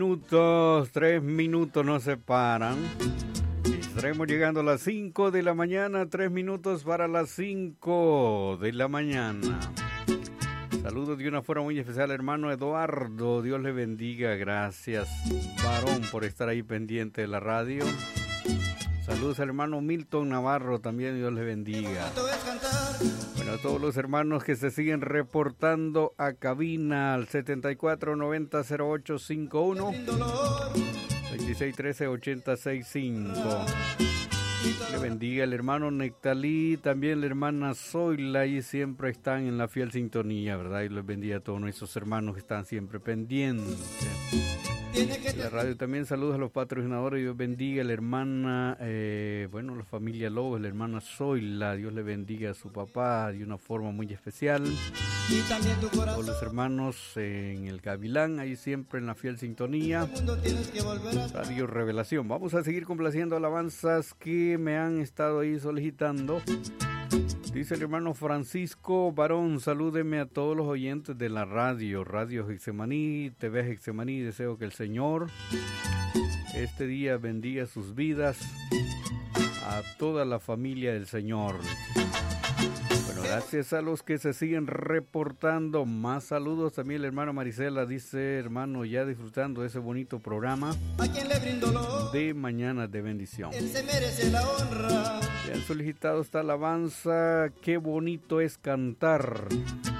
Tres minutos nos separan. Estaremos llegando a las 5 de la mañana, 3 minutos para las 5 de la mañana. Saludos de una forma muy especial, hermano Eduardo. Dios le bendiga. Gracias, varón, por estar ahí pendiente de la radio. Saludos al hermano Milton Navarro, también Dios le bendiga. Bueno, a todos los hermanos que se siguen reportando a cabina al 74900851 2613-8065. Le bendiga el hermano Nectalí, también la hermana Zoila, y siempre están en la fiel sintonía, ¿verdad? Y les bendiga a todos nuestros hermanos que están siempre pendientes. La radio también, saludos a los patrocinadores, Dios bendiga a la hermana, la familia Lobos, la hermana Zoila, Dios le bendiga a su papá de una forma muy especial. Y también tu corazón. Todos los hermanos en el Gavilán, ahí siempre en la fiel sintonía. Radio Revelación. Vamos a seguir complaciendo alabanzas que me han estado ahí solicitando. Dice el hermano Francisco Barón, salúdeme a todos los oyentes de la Radio Getsemaní, TV Getsemaní. Deseo que el Señor este día bendiga sus vidas, a toda la familia del Señor. Bueno, gracias a los que se siguen reportando. Más saludos también la hermana Marisela, dice, hermano, ya disfrutando de ese bonito programa de Mañana de Bendición. Él se merece la honra. Le han solicitado esta alabanza, qué bonito es cantar.